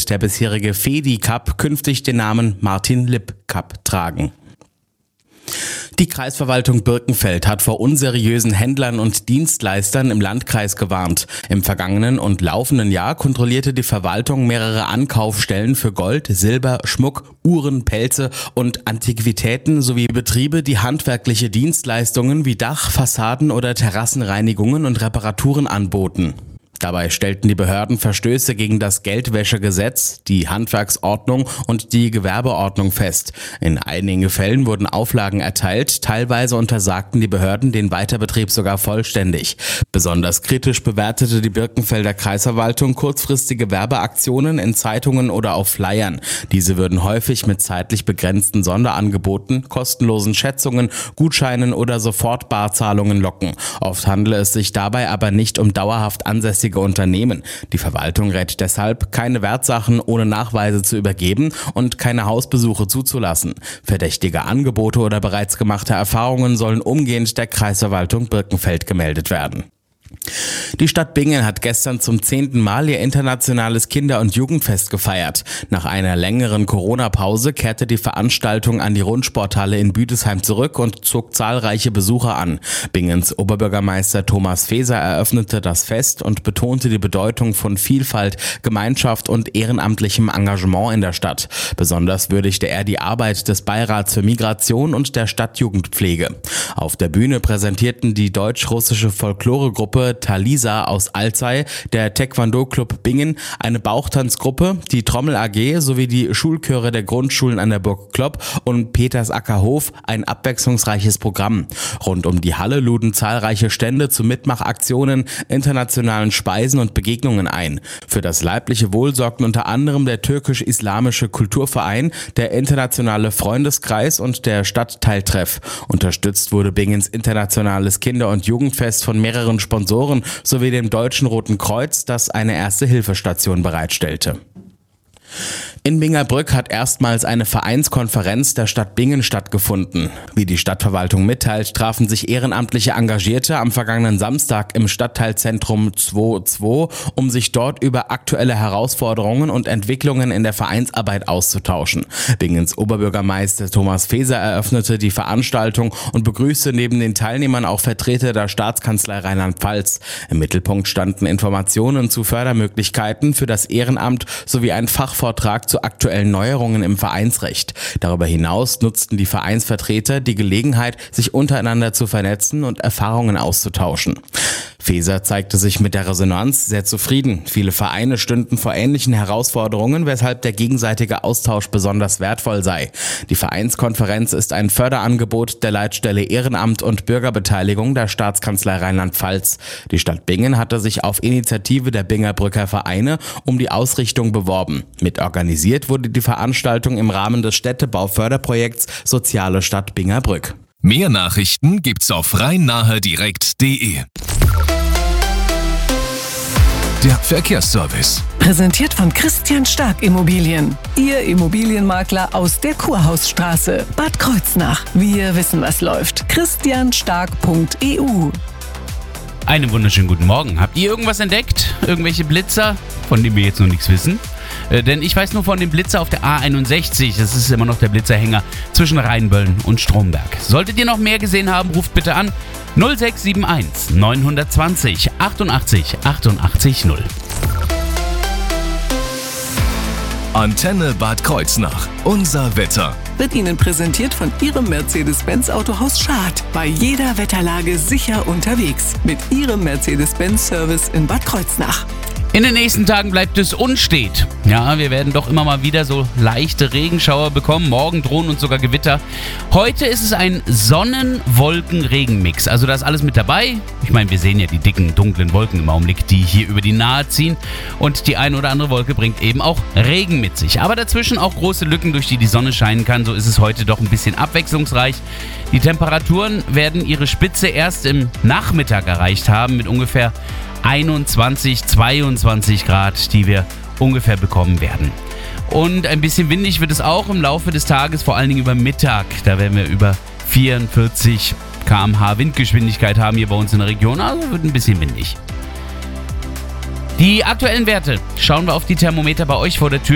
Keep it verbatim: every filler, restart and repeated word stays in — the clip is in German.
wird der bisherige Fedi Cup künftig den Namen Martin Lipp Cup tragen. Die Kreisverwaltung Birkenfeld hat vor unseriösen Händlern und Dienstleistern im Landkreis gewarnt. Im vergangenen und laufenden Jahr kontrollierte die Verwaltung mehrere Ankaufstellen für Gold, Silber, Schmuck, Uhren, Pelze und Antiquitäten sowie Betriebe, die handwerkliche Dienstleistungen wie Dach-, Fassaden- oder Terrassenreinigungen und Reparaturen anboten. Dabei stellten die Behörden Verstöße gegen das Geldwäschegesetz, die Handwerksordnung und die Gewerbeordnung fest. In einigen Fällen wurden Auflagen erteilt, teilweise untersagten die Behörden den Weiterbetrieb sogar vollständig. Besonders kritisch bewertete die Birkenfelder Kreisverwaltung kurzfristige Werbeaktionen in Zeitungen oder auf Flyern. Diese würden häufig mit zeitlich begrenzten Sonderangeboten, kostenlosen Schätzungen, Gutscheinen oder Sofortbarzahlungen locken. Oft handele es sich dabei aber nicht um dauerhaft ansässige Unternehmen. Die Verwaltung rät deshalb, keine Wertsachen ohne Nachweise zu übergeben und keine Hausbesuche zuzulassen. Verdächtige Angebote oder bereits gemachte Erfahrungen sollen umgehend der Kreisverwaltung Birkenfeld gemeldet werden. Die Stadt Bingen hat gestern zum zehnten Mal ihr internationales Kinder- und Jugendfest gefeiert. Nach einer längeren Corona-Pause kehrte die Veranstaltung an die Rundsporthalle in Büdesheim zurück und zog zahlreiche Besucher an. Bingens Oberbürgermeister Thomas Feser eröffnete das Fest und betonte die Bedeutung von Vielfalt, Gemeinschaft und ehrenamtlichem Engagement in der Stadt. Besonders würdigte er die Arbeit des Beirats für Migration und der Stadtjugendpflege. Auf der Bühne präsentierten die deutsch-russische Folkloregruppe Talisa aus Alzey, der Taekwondo-Club Bingen, eine Bauchtanzgruppe, die Trommel A G sowie die Schulchöre der Grundschulen an der Burg Klopp und Petersackerhof ein abwechslungsreiches Programm. Rund um die Halle luden zahlreiche Stände zu Mitmachaktionen, internationalen Speisen und Begegnungen ein. Für das leibliche Wohl sorgten unter anderem der türkisch-islamische Kulturverein, der internationale Freundeskreis und der Stadtteiltreff. Unterstützt wurde Bingens internationales Kinder- und Jugendfest von mehreren Sponsoren sowie dem Deutschen Roten Kreuz, das eine Erste-Hilfe-Station bereitstellte. In Bingerbrück hat erstmals eine Vereinskonferenz der Stadt Bingen stattgefunden. Wie die Stadtverwaltung mitteilt, trafen sich ehrenamtliche Engagierte am vergangenen Samstag im Stadtteilzentrum zwei zwei, um sich dort über aktuelle Herausforderungen und Entwicklungen in der Vereinsarbeit auszutauschen. Bingens Oberbürgermeister Thomas Feser eröffnete die Veranstaltung und begrüßte neben den Teilnehmern auch Vertreter der Staatskanzlei Rheinland-Pfalz. Im Mittelpunkt standen Informationen zu Fördermöglichkeiten für das Ehrenamt sowie ein Fachvortrag zu aktuellen Neuerungen im Vereinsrecht. Darüber hinaus nutzten die Vereinsvertreter die Gelegenheit, sich untereinander zu vernetzen und Erfahrungen auszutauschen. Feser zeigte sich mit der Resonanz sehr zufrieden. Viele Vereine stünden vor ähnlichen Herausforderungen, weshalb der gegenseitige Austausch besonders wertvoll sei. Die Vereinskonferenz ist ein Förderangebot der Leitstelle Ehrenamt und Bürgerbeteiligung der Staatskanzlei Rheinland-Pfalz. Die Stadt Bingen hatte sich auf Initiative der Bingerbrücker Vereine um die Ausrichtung beworben. Mit organisiert wurde die Veranstaltung im Rahmen des Städtebauförderprojekts Soziale Stadt Bingerbrück. Mehr Nachrichten gibt's auf rhein-nahe-direkt punkt de. Der Verkehrsservice. Präsentiert von Christian Stark Immobilien. Ihr Immobilienmakler aus der Kurhausstraße, Bad Kreuznach. Wir wissen, was läuft. christian stark punkt e u. Einen wunderschönen guten Morgen. Habt ihr irgendwas entdeckt? Irgendwelche Blitzer, von denen wir jetzt noch nichts wissen? Äh, denn ich weiß nur von dem Blitzer auf der A einundsechzig. Das ist immer noch der Blitzerhänger zwischen Rheinböllen und Stromberg. Solltet ihr noch mehr gesehen haben, ruft bitte an null sechs sieben eins neun zwei null achtundachtzig achtundachtzig null. Antenne Bad Kreuznach. Unser Wetter. Wird Ihnen präsentiert von Ihrem Mercedes-Benz Autohaus Schad. Bei jeder Wetterlage sicher unterwegs. Mit Ihrem Mercedes-Benz-Service in Bad Kreuznach. In den nächsten Tagen bleibt es unstet. Ja, wir werden doch immer mal wieder so leichte Regenschauer bekommen. Morgen drohen uns sogar Gewitter. Heute ist es ein Sonnen-Wolken-Regen-Mix. Also da ist alles mit dabei. Ich meine, wir sehen ja die dicken, dunklen Wolken im Augenblick, die hier über die Nahe ziehen. Und die eine oder andere Wolke bringt eben auch Regen mit sich. Aber dazwischen auch große Lücken, durch die die Sonne scheinen kann. So ist es heute doch ein bisschen abwechslungsreich. Die Temperaturen werden ihre Spitze erst im Nachmittag erreicht haben mit ungefähr einundzwanzig, zweiundzwanzig Grad, die wir ungefähr bekommen werden. Und ein bisschen windig wird es auch im Laufe des Tages, vor allen Dingen über Mittag. Da werden wir über vierundvierzig Kilometer pro Stunde Windgeschwindigkeit haben hier bei uns in der Region, also wird ein bisschen windig. Die aktuellen Werte schauen wir auf die Thermometer bei euch vor der Tür.